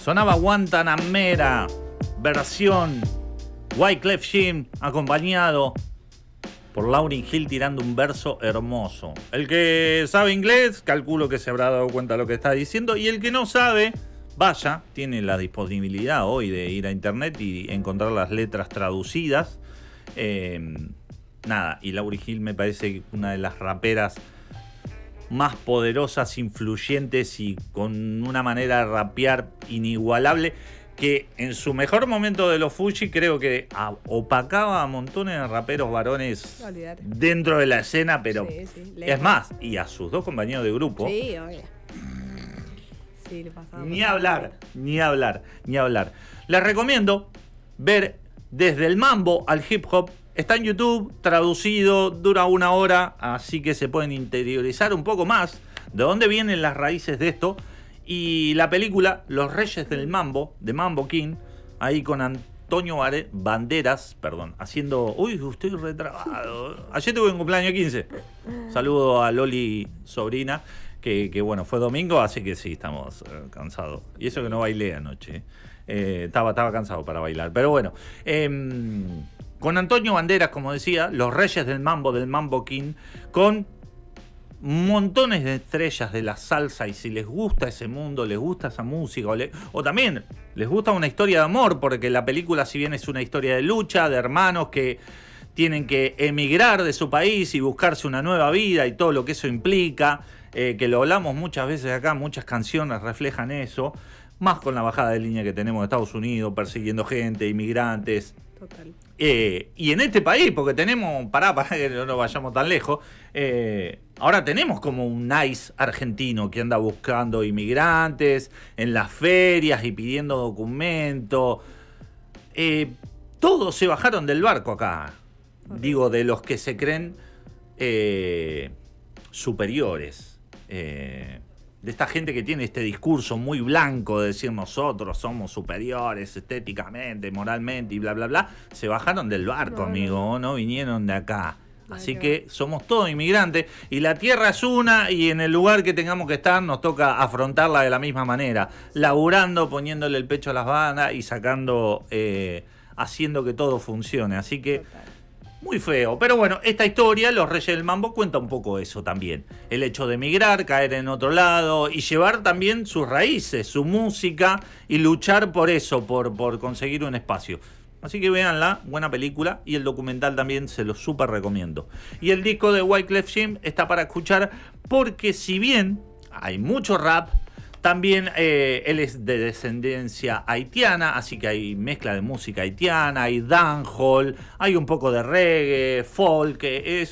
Sonaba Guantanamera, versión Wyclef Jean, acompañado por Lauryn Hill tirando un verso hermoso. El que sabe inglés, calculo que se habrá dado cuenta de lo que está diciendo, y el que no sabe, vaya, tiene la disponibilidad hoy de ir a internet y encontrar las letras traducidas. Nada, y Lauryn Hill me parece una de las raperas más poderosas, influyentes y con una manera de rapear inigualable, que en su mejor momento de los Fugees creo que opacaba a montones de raperos varones dentro de la escena, pero sí, es más, y a sus dos compañeros de grupo. Sí, obvio. Sí, le pasaba. Ni hablar. Les recomiendo ver Desde el Mambo al Hip Hop. Está en YouTube, traducido, dura 1 hora, así que se pueden interiorizar un poco más de dónde vienen las raíces de esto. Y la película Los Reyes del Mambo, de Mambo King, ahí con Antonio Banderas, haciendo... Uy, estoy retrabado. Ayer tuve un cumpleaños 15. Saludo a Loli, sobrina, que bueno, fue domingo, así que sí, estamos cansados. Y eso que no bailé anoche. Estaba cansado para bailar, pero bueno. Con Antonio Banderas, como decía, Los Reyes del Mambo King, con montones de estrellas de la salsa, y si les gusta ese mundo, les gusta esa música, o también les gusta una historia de amor, porque la película, si bien es una historia de lucha, de hermanos que tienen que emigrar de su país y buscarse una nueva vida y todo lo que eso implica, que lo hablamos muchas veces acá, muchas canciones reflejan eso, más con la bajada de línea que tenemos de Estados Unidos, persiguiendo gente, inmigrantes. Total. Y en este país, porque tenemos, para que no nos vayamos tan lejos, ahora tenemos como un ICE argentino que anda buscando inmigrantes en las ferias y pidiendo documentos. Todos se bajaron del barco acá. Digo, de los que se creen superiores. De esta gente que tiene este discurso muy blanco de decir nosotros somos superiores estéticamente, moralmente y bla, bla, bla, se bajaron del barco, amigo, no vinieron de acá. Así que somos todos inmigrantes y la tierra es una, y en el lugar que tengamos que estar nos toca afrontarla de la misma manera, laburando, poniéndole el pecho a las bandas y sacando, haciendo que todo funcione. Así que... muy feo, pero bueno, esta historia, Los Reyes del Mambo, cuenta un poco eso también. El hecho de emigrar, caer en otro lado y llevar también sus raíces, su música y luchar por eso, por conseguir un espacio. Así que véanla, buena película, y el documental también se lo súper recomiendo. Y el disco de Wyclef Jean está para escuchar porque si bien hay mucho rap, también él es de descendencia haitiana, así que hay mezcla de música haitiana, hay dancehall, hay un poco de reggae, folk, es